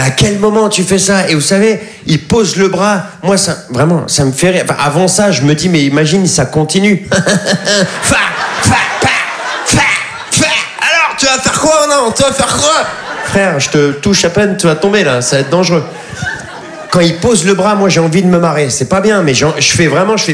Mais à quel moment tu fais ça? Et vous savez, il pose le bras. Moi, ça, vraiment, ça me fait rire. Enfin, avant ça, je me dis, mais imagine, ça continue. Alors, tu vas faire quoi? Non, tu vas faire quoi? Frère, je te touche à peine, tu vas tomber là, ça va être dangereux. Quand il pose le bras, moi, j'ai envie de me marrer. C'est pas bien, mais je fais vraiment, je fais...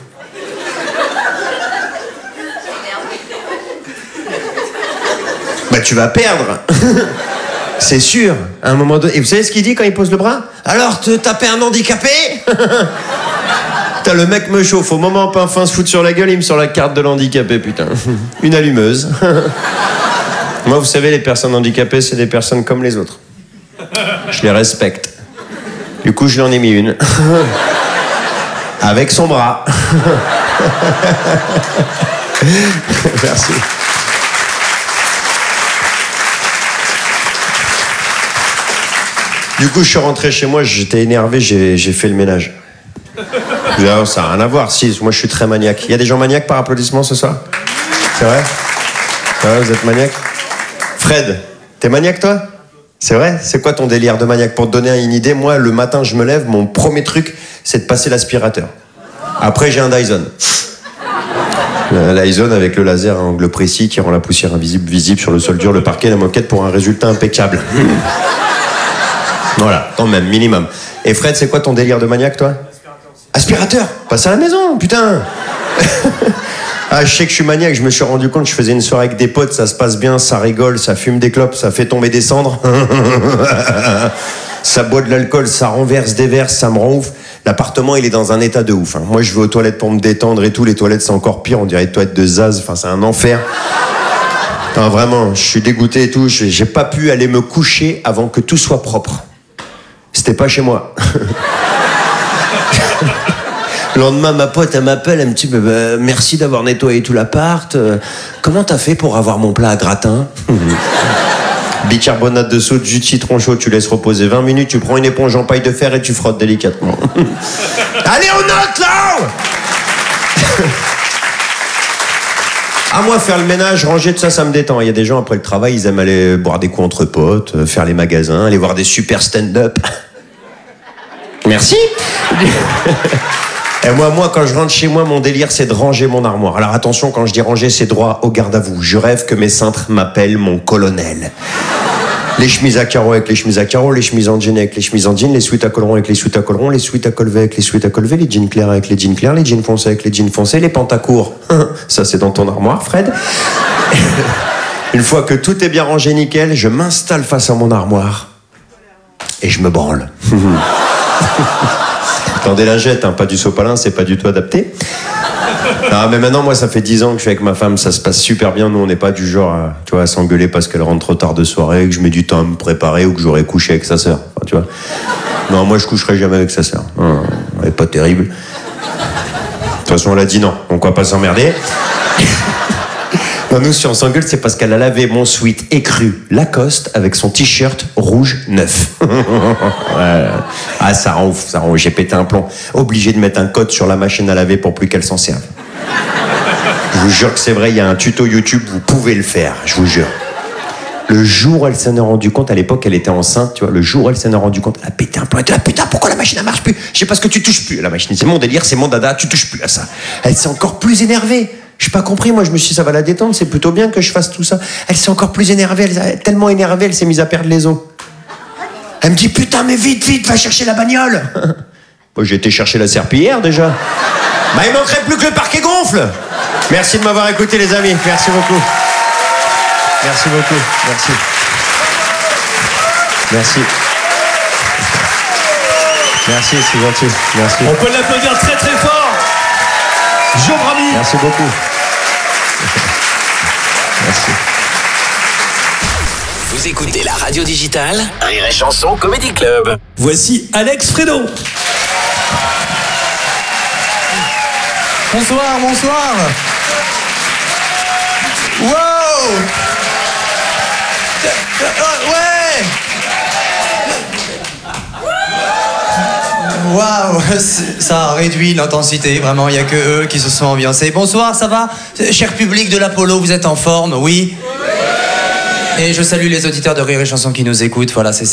Bah, tu vas perdre. C'est sûr, à un moment donné. Et vous savez ce qu'il dit quand il pose le bras? Alors, te taper un handicapé? Putain, le mec me chauffe. Au moment où Pinfin se fout sur la gueule, il me sort la carte de l'handicapé, putain. Une allumeuse. Moi, vous savez, les personnes handicapées, c'est des personnes comme les autres. Je les respecte. Du coup, je lui en ai mis une. Avec son bras. Merci. Du coup, je suis rentré chez moi, j'étais énervé, j'ai fait le ménage. Oh, ça n'a rien à voir, si, moi je suis très maniaque. Il y a des gens maniaques par applaudissement ce soir? C'est vrai? C'est vrai, vous êtes maniaque? Fred, t'es maniaque toi? C'est vrai? C'est quoi ton délire de maniaque? Pour te donner une idée, moi le matin je me lève, mon premier truc c'est de passer l'aspirateur. Après j'ai un Dyson. Dyson avec le laser à angle précis qui rend la poussière invisible visible sur le sol dur, le parquet, la moquette pour un résultat impeccable. Voilà, quand même, minimum. Et Fred, c'est quoi ton délire de maniaque, toi? Aspirateur. Passe à la maison, putain. Ah, je sais que je suis maniaque, je me suis rendu compte, je faisais une soirée avec des potes, ça se passe bien, ça rigole, ça fume des clopes, ça fait tomber des cendres. Ça boit de l'alcool, ça renverse des verres, ça me rend ouf. L'appartement, il est dans un état de ouf. Hein. Moi, je vais aux toilettes pour me détendre et tout. Les toilettes, c'est encore pire, on dirait des toilettes de Zaz, enfin, c'est un enfer. Non, vraiment, je suis dégoûté et tout. J'ai pas pu aller me coucher avant que tout soit propre. C'était pas chez moi. Le lendemain, ma pote, elle m'appelle, elle me dit merci d'avoir nettoyé tout l'appart. Comment t'as fait pour avoir mon plat à gratin? Bicarbonate de soude, jus de citron chaud, tu laisses reposer 20 minutes, tu prends une éponge en paille de fer et tu frottes délicatement. Allez, on note là! Ah, moi, faire le ménage, ranger, tout ça, ça me détend. Il y a des gens, après le travail, ils aiment aller boire des coups entre potes, faire les magasins, aller voir des super stand-up. Merci. Et moi, quand je rentre chez moi, mon délire, c'est de ranger mon armoire. Alors attention, quand je dis ranger, c'est droit au garde à vous. Je rêve que mes cintres m'appellent mon colonel. Les chemises à carreaux avec les chemises à carreaux, les chemises en jean avec les chemises en jean, les sweats à collerons avec les sweats à collerons, les sweats à col V avec les sweats à col V, les jeans clairs avec les jeans clairs, les jeans foncés avec les jeans foncés, les pantacourts. Ça, c'est dans ton armoire, Fred. Une fois que tout est bien rangé nickel, je m'installe face à mon armoire et je me branle. Attendez la jette, hein, pas du sopalin, c'est pas du tout adapté. Non, mais maintenant, moi, ça fait 10 ans que je suis avec ma femme, ça se passe super bien. Nous, on n'est pas du genre à, tu vois, à s'engueuler parce qu'elle rentre trop tard de soirée, que je mets du temps à me préparer ou que j'aurais couché avec sa sœur. Enfin, tu vois. Non, moi, je coucherai jamais avec sa sœur. Elle est pas terrible. De toute façon, elle a dit non, donc on va pas s'emmerder. Non, nous, si on s'engueule, c'est parce qu'elle a lavé mon sweat écru Lacoste avec son t-shirt rouge neuf. Ouais. Ah, ça rend ouf, ça rend ouf. J'ai pété un plomb. Obligé de mettre un code sur la machine à laver pour plus qu'elle s'en serve. Je vous jure que c'est vrai, il y a un tuto YouTube, vous pouvez le faire, je vous jure. Le jour où elle s'en est rendu compte, à l'époque, elle était enceinte, tu vois, le jour où elle s'en est rendu compte, elle a pété un plomb, elle était là, putain, pourquoi la machine, elle marche plus? Je sais pas ce que tu touches plus à la machine, c'est mon délire, c'est mon dada, tu touches plus à ça. Elle s'est encore plus énervée. J'ai pas compris, moi je me suis dit ça va la détendre, c'est plutôt bien que je fasse tout ça. Elle s'est encore plus énervée, tellement énervée, elle s'est mise à perdre les os. Elle me dit putain mais vite, va chercher la bagnole. Moi j'ai été chercher la serpillière déjà. Bah il manquerait plus que le parquet gonfle. Merci de m'avoir écouté les amis, merci beaucoup. Merci beaucoup, merci. Merci. Merci, c'est gentil, merci. On peut l'applaudir très très fort. Joe Brami. Merci beaucoup. Merci. Vous écoutez la radio digitale Rire et Chanson Comedy Club. Voici Alex Fredo. Bonsoir. Wow. Ouais. Waouh, ça a réduit l'intensité, vraiment, il n'y a que eux qui se sont ambiancés. Bonsoir, ça va? Cher public de l'Apollo, vous êtes en forme, oui? Et je salue les auditeurs de Rire et Chanson qui nous écoutent, voilà, c'est